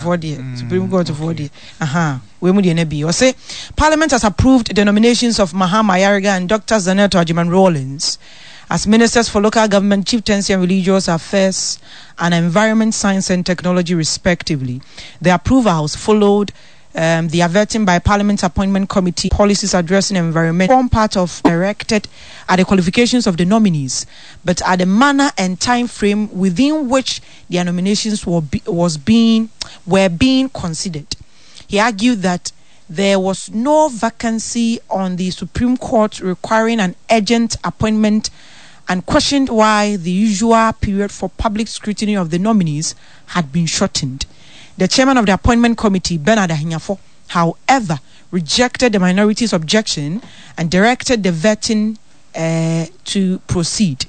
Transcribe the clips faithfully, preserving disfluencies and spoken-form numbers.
for the Supreme Court for the aha we mu de na bi o say Parliament has approved the nominations of Mahama Ayariga and Doctor Zaneto Ajiman Rawlings as ministers for local government, chieftaincy and religious affairs and environment, science and technology respectively. The approvals followed Um, the averting by Parliament's appointment committee policies addressing environment form part of directed at the qualifications of the nominees, but at the manner and time frame within which their nominations were be, was being were being considered. He argued that there was no vacancy on the Supreme Court requiring an urgent appointment and questioned why the usual period for public scrutiny of the nominees had been shortened. The chairman of the appointment committee, Bernard Ahinyafo, however, rejected the minority's objection and directed the vetting uh, to proceed.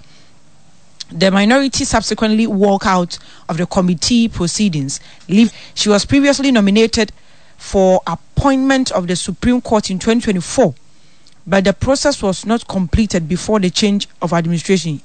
The minority subsequently walked out of the committee proceedings. She was previously nominated for appointment of the Supreme Court in twenty twenty-four, but the process was not completed before the change of administration.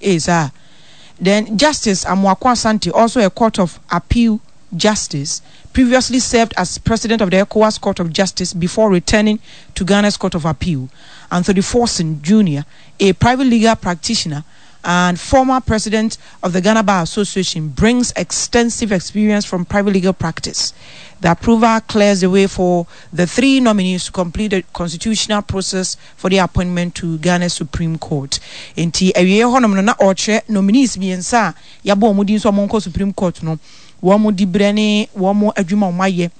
Then Justice Amoako Asante, also a Court of Appeal Justice, previously served as president of the ECOWAS Court of Justice before returning to Ghana's Court of Appeal. Anthony Forson Junior, a private legal practitioner and former president of the Ghana Bar Association, brings extensive experience from private legal practice. The approval clears the way for the three nominees to complete the constitutional process for the appointment to Ghana's Supreme Court. Inti ewie honom na oche nominees biensa yabo omudi nso monko Supreme Court no womo di brene womo adwuma omaye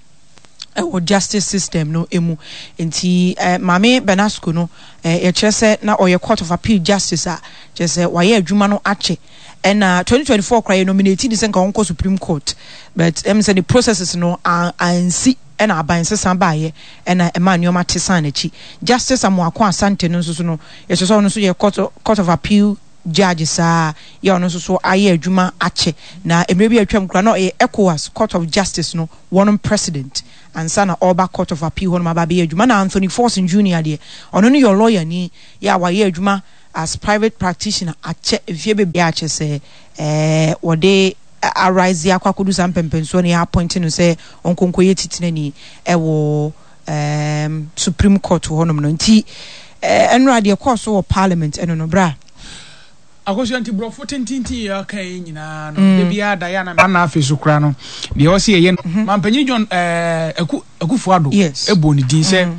e justice system no emu nti eh, mame Benasco no eh, e kyerese na oye Court of Appeal Justice a kyerese waye adwuma no ache and uh, twenty twenty-four cry nominated the onko Supreme Court, but em say the processes no are ansi and abanse sambaye and a Emmanuel Matisanechi Justice Amoako Asante no so no yes so no so ye court court of appeal judges ah ye no so so aye adwuma ache na emre bi atwam kra no e ECOWAS Court of Justice no one president and sana Oba Court of Appeal one mababe adwuma na Anthony Forson Junior de ono no your lawyer ni ya wa ye adwuma as private practitioner ache vie be bia ache say eh wode arise akwakodu sampempenso ne appointing no say onkonko ye titinani e wo um Supreme Court honom no nti eh enra de course wo parliament eno no bra akoso anti bro fourteen ya kan nyina no de bia da ya na na afesu kra no de o se ye mampanyi John eh aku akufuado ebo ni din se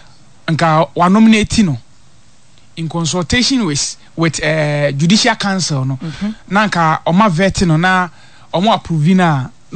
nka wa nominate no in consultation with with uh, judicial council no mm-hmm. nanka oma vet no na omo approve na